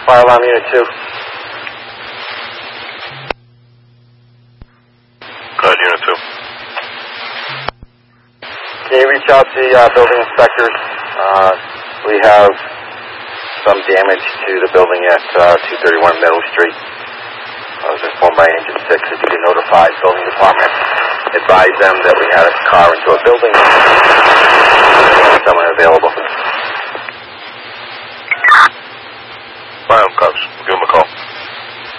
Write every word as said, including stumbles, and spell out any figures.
Fire alarm unit two. Go ahead, unit two. Can you reach out to the uh, building inspectors? Uh, we have some damage to the building at uh, two thirty-one Middle Street. I was informed by Engine six that you be notified. Building department advised them that we had a car into a building. Someone available. Fire Cubs.